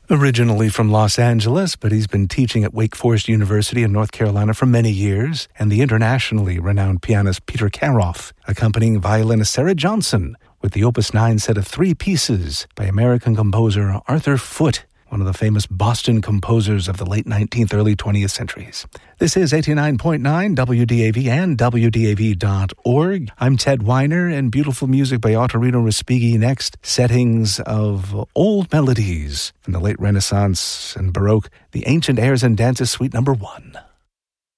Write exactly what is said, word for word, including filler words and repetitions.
Originally from Los Angeles, but he's been teaching at Wake Forest University in North Carolina for many years, and the internationally renowned pianist Peter Karoff, accompanying violinist Sarah Johnson with the Opus nine set of three pieces by American composer Arthur Foote, one of the famous Boston composers of the late nineteenth, early twentieth centuries. This is eighty-nine point nine W D A V and W D A V dot org. I'm Ted Weiner, and beautiful music by Ottorino Respighi next. Settings of old melodies from the late Renaissance and Baroque, the Ancient Airs and Dances Suite number one.